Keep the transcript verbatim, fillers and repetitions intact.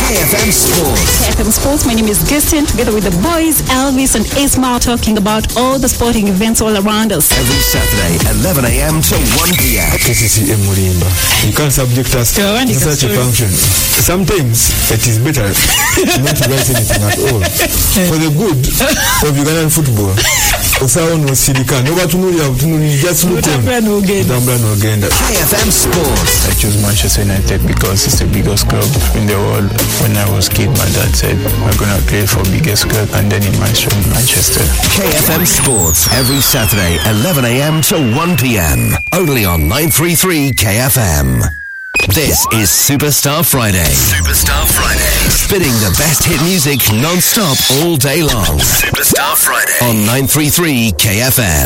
K F M Sports. K F M Sports, my name is Gistin, together with the boys, Elvis and Ismail, talking about all the sporting events all around us. Every Saturday, eleven a.m. to one p.m. K C C M Murimba. You can't subject us to such a function. Sometimes it is better not to write anything at all. For the good of Ugandan football. Osaon was Silika. Nobody knew just look on. K F M Sports. I choose Manchester United because it's the biggest club in the world. When I was a kid, my dad said, we're going to play for biggest club, and then in Manchester. K F M Sports, every Saturday, eleven a.m. to one p.m. Only on nine thirty-three K F M. This is Superstar Friday. Superstar Friday. Spinning the best hit music non-stop all day long. Superstar Friday on nine thirty-three K F M.